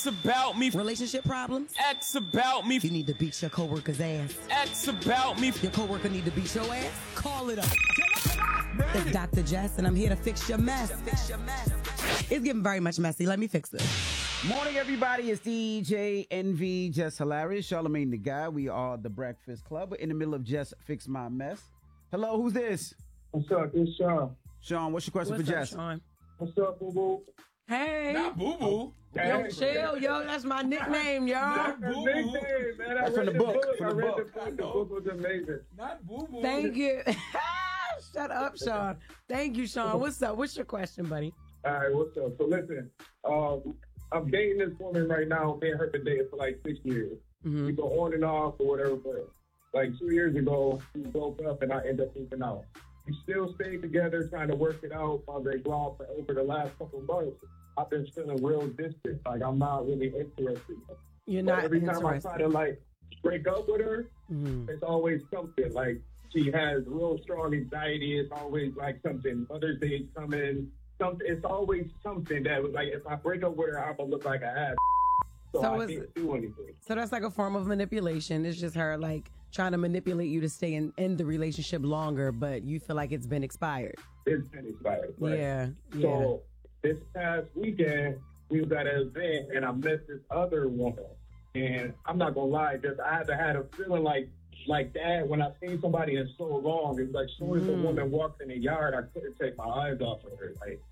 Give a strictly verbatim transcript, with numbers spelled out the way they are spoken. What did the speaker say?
X about me. Relationship problems? X about me. You need to beat your coworker's ass. X about me. Your coworker need to beat your ass? Call it up. It's Doctor Jess, and I'm here to fix your mess. Fix your mess. It's getting very much messy. Let me fix it. Morning, everybody. It's D J N V, Just Hilarious, Charlamagne the Guy. We are the Breakfast Club. We're in the middle of Just Fix My Mess. Hello, who's this? What's up? It's Sean. Sean, what's your question What's for up, Jess? Sean? What's up, boo boo? Hey. Not boo boo. Yo, chill, yo. That's my nickname, y'all. That's the nickname, man. I That's from read the the book, book. from I the read book. the book. The book was amazing. Not boo boo. Thank you. Shut up, Sean. Thank you, Sean. What's up? What's your question, buddy? All right, what's up? So listen, um, I'm dating this woman right now. Me and her been dating for like six years. Mm-hmm. We go on and off or whatever, but like two years ago, we broke up and I ended up moving out. We still stayed together, trying to work it out while they go out for over the last couple of months. I've been feeling real distant. Like, I'm not really interested. You're But not every time I interested. try to, like, break up with her, Mhm. it's always something. Like, she has real strong anxiety. It's always, like, something. Mother's Day's coming. Something. It's always something that was, like, if I break up with her, I'm going to look like an ass. So, So I is- can't do anything. So that's like a form of manipulation. It's just her like trying to manipulate you to stay in, in the relationship longer, but you feel like it's been expired. It's been expired. Right? Yeah, yeah. So, this past weekend, we was at an event, and I met this other woman. And I'm not going to lie, just I had to had a feeling like like that when I seen somebody in so long. It's like, as soon as the Mm. woman walked in the yard, I couldn't take my eyes off of her. Like,